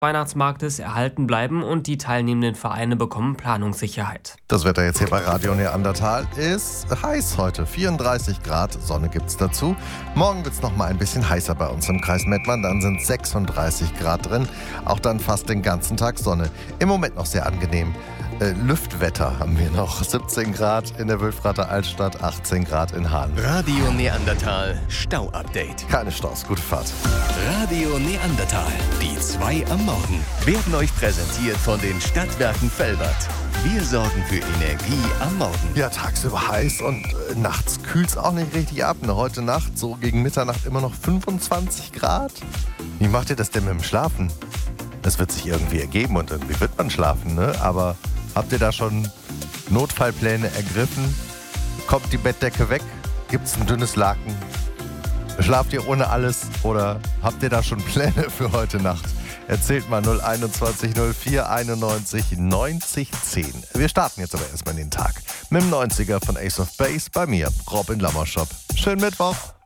Weihnachtsmarktes erhalten bleiben und die teilnehmenden Vereine bekommen Planungssicherheit. Das Wetter jetzt hier bei Radio Neandertal ist heiß heute. 34 Grad, Sonne gibt's dazu. Morgen wird's noch mal ein bisschen heißer bei uns im Kreis Mettmann. Dann sind 36 Grad drin. Auch dann fast den ganzen Tag Sonne. Im Moment noch sehr angenehm. Lüftwetter haben wir noch. 17 Grad in der Wülfrather Altstadt, 18 Grad in Hahn. Radio Neandertal Stau-Update. Keine Staus, gute Fahrt. Radio Neandertal, die 2 am Morgen, werden euch präsentiert von den Stadtwerken Velbert. Wir sorgen für Energie am Morgen. Ja, tagsüber heiß und nachts kühlt's auch nicht richtig ab. Ne? Heute Nacht, so gegen Mitternacht, immer noch 25 Grad. Wie macht ihr das denn mit dem Schlafen? Das wird sich irgendwie ergeben und irgendwie wird man schlafen, ne? Aber habt ihr da schon Notfallpläne ergriffen? Kommt die Bettdecke weg? Gibt's ein dünnes Laken? Schlaft ihr ohne alles oder habt ihr da schon Pläne für heute Nacht? Erzählt mal 021 04 91 90 10. Wir starten jetzt aber erstmal in den Tag mit dem 90er von Ace of Base bei mir, Robin Lammershop. Schönen Mittwoch!